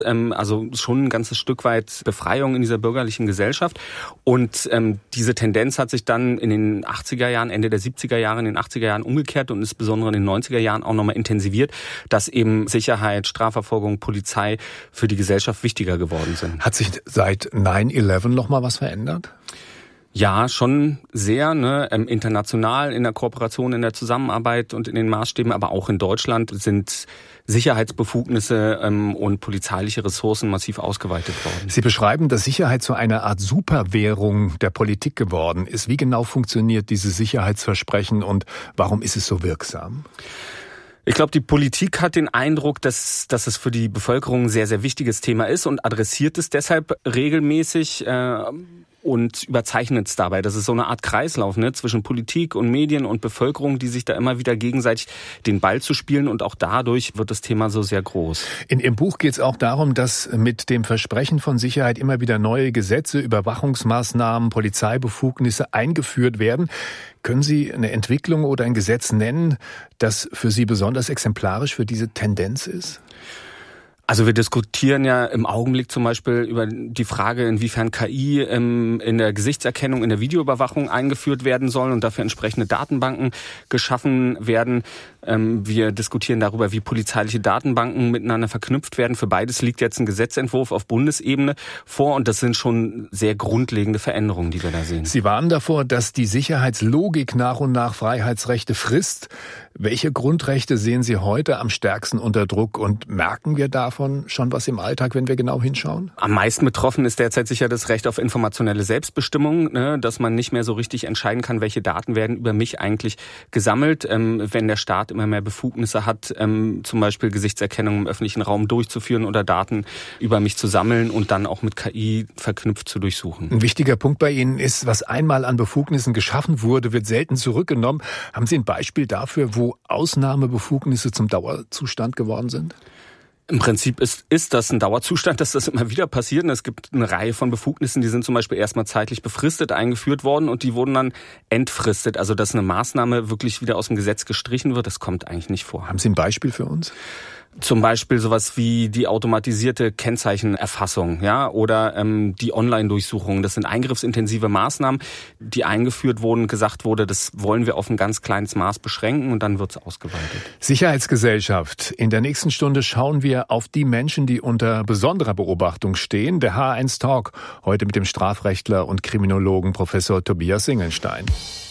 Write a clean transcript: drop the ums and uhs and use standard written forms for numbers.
Also schon ein ganzes Stück weit Befreiung in dieser bürgerlichen Gesellschaft. Und diese Tendenz hat sich dann in den 80er Jahren, Ende der 70er Jahre, in den 80er Jahren umgekehrt und insbesondere in den 90er Jahren auch nochmal intensiviert, dass eben Sicherheit, Strafverfolgung, Polizei für die Gesellschaft wichtiger geworden sind. Hat sich seit 9/11 nochmal was verändert? Ja, schon sehr, international in der Kooperation, in der Zusammenarbeit und in den Maßstäben, aber auch in Deutschland sind Sicherheitsbefugnisse und polizeiliche Ressourcen massiv ausgeweitet worden. Sie beschreiben, dass Sicherheit zu einer Art Superwährung der Politik geworden ist. Wie genau funktioniert dieses Sicherheitsversprechen und warum ist es so wirksam? Ich glaube, die Politik hat den Eindruck, dass es für die Bevölkerung ein sehr, sehr wichtiges Thema ist und adressiert es deshalb regelmäßig und überzeichnet es dabei. Das ist so eine Art Kreislauf zwischen Politik und Medien und Bevölkerung, die sich da immer wieder gegenseitig den Ball zu spielen. Und auch dadurch wird das Thema so sehr groß. In Ihrem Buch geht es auch darum, dass mit dem Versprechen von Sicherheit immer wieder neue Gesetze, Überwachungsmaßnahmen, Polizeibefugnisse eingeführt werden. Können Sie eine Entwicklung oder ein Gesetz nennen, das für Sie besonders exemplarisch für diese Tendenz ist? Also wir diskutieren ja im Augenblick zum Beispiel über die Frage, inwiefern KI in der Gesichtserkennung, in der Videoüberwachung eingeführt werden soll und dafür entsprechende Datenbanken geschaffen werden. Wir diskutieren darüber, wie polizeiliche Datenbanken miteinander verknüpft werden. Für beides liegt jetzt ein Gesetzentwurf auf Bundesebene vor und das sind schon sehr grundlegende Veränderungen, die wir da sehen. Sie warnen davor, dass die Sicherheitslogik nach und nach Freiheitsrechte frisst. Welche Grundrechte sehen Sie heute am stärksten unter Druck und merken wir davon schon was im Alltag, wenn wir genau hinschauen? Am meisten betroffen ist derzeit sicher das Recht auf informationelle Selbstbestimmung, dass man nicht mehr so richtig entscheiden kann, welche Daten werden über mich eigentlich gesammelt. Wenn der Staat immer mehr Befugnisse hat, zum Beispiel Gesichtserkennung im öffentlichen Raum durchzuführen oder Daten über mich zu sammeln und dann auch mit KI verknüpft zu durchsuchen. Ein wichtiger Punkt bei Ihnen ist, was einmal an Befugnissen geschaffen wurde, wird selten zurückgenommen. Haben Sie ein Beispiel dafür, wo Ausnahmebefugnisse zum Dauerzustand geworden sind? Im Prinzip ist das ein Dauerzustand, dass das immer wieder passiert. Und es gibt eine Reihe von Befugnissen, die sind zum Beispiel erstmal zeitlich befristet eingeführt worden und die wurden dann entfristet. Also dass eine Maßnahme wirklich wieder aus dem Gesetz gestrichen wird, das kommt eigentlich nicht vor. Haben Sie ein Beispiel für uns? Zum Beispiel sowas wie die automatisierte Kennzeichenerfassung, oder die Online-Durchsuchung. Das sind eingriffsintensive Maßnahmen, die eingeführt wurden, gesagt wurde, das wollen wir auf ein ganz kleines Maß beschränken und dann wird es ausgeweitet. Sicherheitsgesellschaft. In der nächsten Stunde schauen wir auf die Menschen, die unter besonderer Beobachtung stehen. Der H1 Talk heute mit dem Strafrechtler und Kriminologen Professor Tobias Singelstein.